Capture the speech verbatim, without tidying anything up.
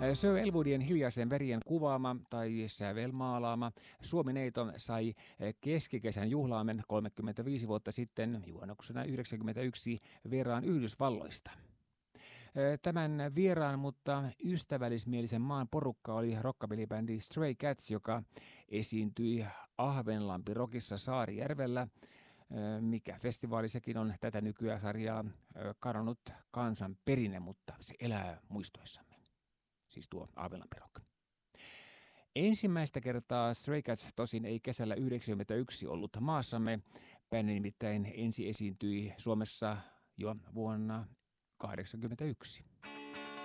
Sir Elwoodien Hiljaisten verien kuvaama tai sävelmaalaama Suomi-neito sai keskikesän juhlaamen kolmekymmentäviisi vuotta sitten juhannuksena yhdeksänkymmentäyksi vieraan Yhdysvalloista. Tämän vieraan, mutta ystävällismielisen maan porukka oli rockabillybändi Stray Cats, joka esiintyi Ahvenlampi Rockissa Saarijärvellä, mikä festivaali sekin on tätä nykyään sarjaa kadonnut kansan perinne, mutta se elää muistoissamme. Siis tuo Ahvenlampi Rock. Ensimmäistä kertaa Stray Cats tosin ei kesällä yhdeksänkymmentäyksi ollut maassamme. Bändi nimittäin ensi esiintyi Suomessa jo vuonna tuhatyhdeksänsataakahdeksankymmentäyksi.